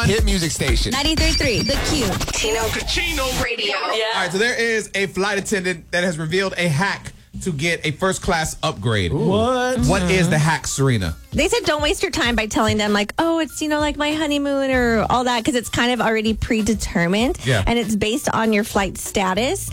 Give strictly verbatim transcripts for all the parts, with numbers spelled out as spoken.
hit music station. ninety-three point three, The Q. Tino Cucino Radio. Yeah. All right, so there is a flight attendant that has revealed a hack to get a first class upgrade. What? What is the hack, Serena? They said don't waste your time by telling them, like, oh, it's, you know, like my honeymoon or all that, because it's kind of already predetermined. Yeah. And it's based on your flight status.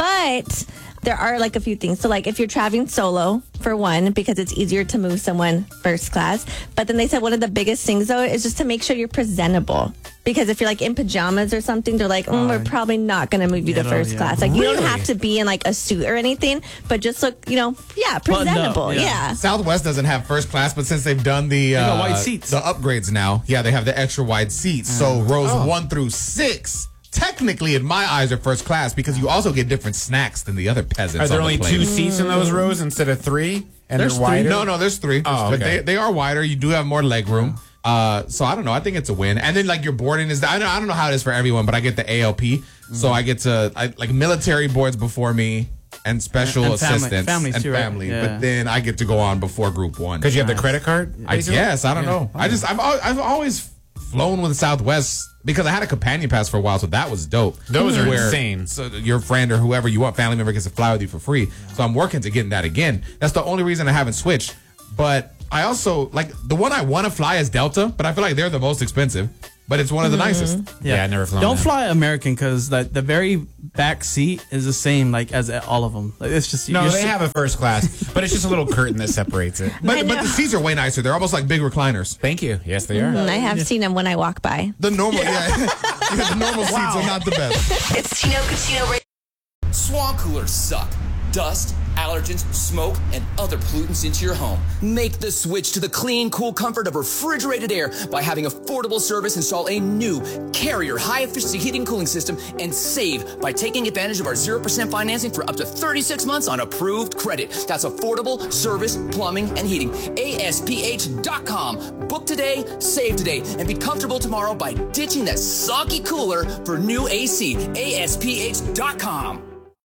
But there are, like, a few things. So, like, if you're traveling solo, for one, because it's easier to move someone first class. But then they said one of the biggest things, though, is just to make sure you're presentable. Because if you're, like, in pajamas or something, they're like, mm, we're probably not going to move you to first yeah. class. Like, you Really? don't have to be in, like, a suit or anything, but just look, you know, yeah, presentable. up, yeah. yeah. Southwest doesn't have first class, but since they've done the got uh, wide seats. the upgrades now, yeah, they have the extra wide seats. So rows one through six, technically, in my eyes, are first class because you also get different snacks than the other peasants. Are there on the only plane. two seats in those rows instead of three? And There's they're three. wider? No, no, there's three. Oh, But okay. they, they are wider. You do have more leg room. Uh, so I don't know. I think it's a win. And then like your boarding is. I don't, I don't know how it is for everyone, but I get the A L P, so I get to I, like military boards before me and special And- and family- assistants families and too, right? family. Yeah. But then I get to go on before group one. Because you have the credit card? I basically? guess I don't know. I just I've al- I've always flown with Southwest because I had a companion pass for a while, so that was dope. Those are Where- insane. So your friend or whoever you want, family member, gets to fly with you for free. So I'm working to getting that again. That's the only reason I haven't switched. But I also like the one I want to fly is Delta, but I feel like they're the most expensive. But it's one of the nicest. Yeah, I never flown Don't that. fly American because the, the very back seat is the same like as all of them. Like, it's just No, you're they si- have a first class, but it's just a little curtain that separates it. But but the seats are way nicer. They're almost like big recliners. Thank you. Yes, they are. Mm, I have seen them when I walk by. The normal yeah, yeah the normal seats are not the best. It's Tino Cucino Radio. Swamp coolers suck. Dust, allergens, smoke, and other pollutants into your home. Make the switch to the clean, cool comfort of refrigerated air by having affordable service install a new Carrier high-efficiency heating and cooling system and save by taking advantage of our zero percent financing for up to thirty-six months on approved credit. That's affordable service, plumbing, and heating. A S P H dot com. Book today, save today, and be comfortable tomorrow by ditching that soggy cooler for new A C. A S P H dot com.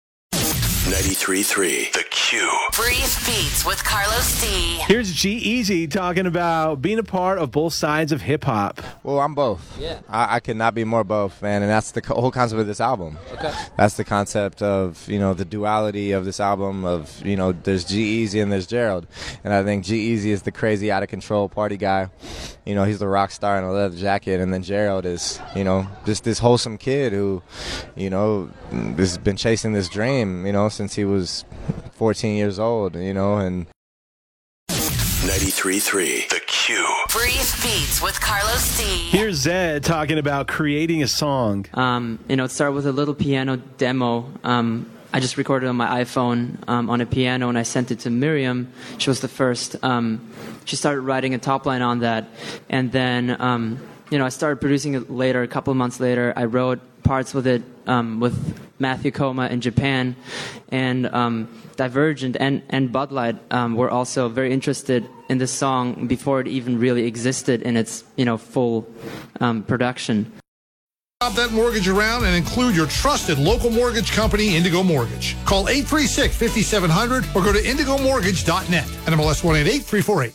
ninety-three point three The Q. Brief Beats with Carlos D. Here's G-Eazy talking about being a part of both sides of hip-hop. Well, I'm both. Yeah. I, I could not be more both, man. And that's the co- whole concept of this album. Okay. That's the concept of, you know, the duality of this album of, you know, there's G-Eazy and there's Gerald. And I think G-Eazy is the crazy, out-of-control party guy. You know, he's the rock star in a leather jacket. And then Gerald is, you know, just this wholesome kid who, you know, has been chasing this dream, you know, since he was fourteen years old, you know, and ninety-three point three The Q. Brief Beats with Carlos D. Here's Zed talking about creating a song. Um, you know, it started with a little piano demo. Um, I just recorded on my iPhone um, on a piano, and I sent it to Miriam. She was the first. Um, she started writing a top line on that, and then um, you know, I started producing it later. A couple of months later, I wrote parts with it um, with Matthew Koma in Japan, and um, Divergent and, and Bud Light um, were also very interested in this song before it even really existed in its, you know, full um, production. Shop that mortgage around and include your trusted local mortgage company, Indigo Mortgage. Call eight three six, five seven zero zero or go to indigo mortgage dot net. N M L S one eight eight three four eight.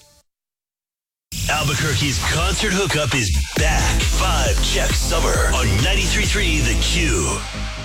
Albuquerque's concert hookup is back. Five Check Summer on ninety-three point three The Q.